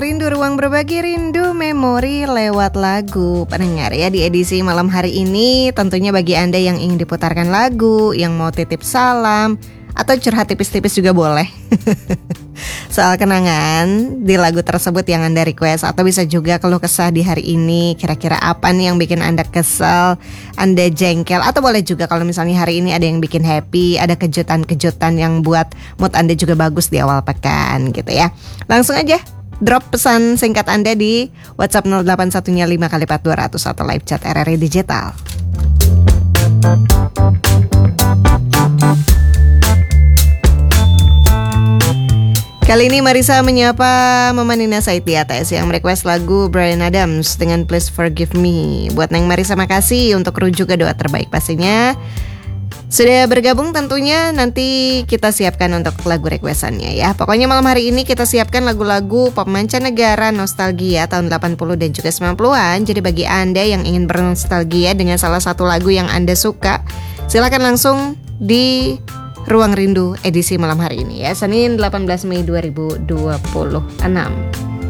Rindu ruang berbagi, rindu memori lewat lagu. Pendengar ya, di edisi malam hari ini tentunya bagi Anda yang ingin diputarkan lagu, yang mau titip salam, atau curhat tipis-tipis juga boleh soal kenangan di lagu tersebut yang Anda request. Atau bisa juga keluh kesah di hari ini, kira-kira apa nih yang bikin Anda kesel, Anda jengkel. Atau boleh juga kalau misalnya hari ini ada yang bikin happy, ada kejutan-kejutan yang buat mood Anda juga bagus di awal pekan gitu ya. Langsung aja drop pesan singkat Anda di WhatsApp 0815 kali 4200 atau live chat RRI Digital. Kali ini Marisa menyapa Mama Nina Saiti Ates yang merequest lagu Bryan Adams dengan Please Forgive Me. Buat Neng Marisa makasih untuk rujuk ke doa terbaik pastinya. Sudah bergabung tentunya, nanti kita siapkan untuk lagu requestannya ya. Pokoknya malam hari ini kita siapkan lagu-lagu pop mancanegara nostalgia tahun 80 dan juga 90-an. Jadi bagi Anda yang ingin bernostalgia dengan salah satu lagu yang Anda suka, silakan langsung di Ruang Rindu edisi malam hari ini ya, Senin 18 Mei 2026.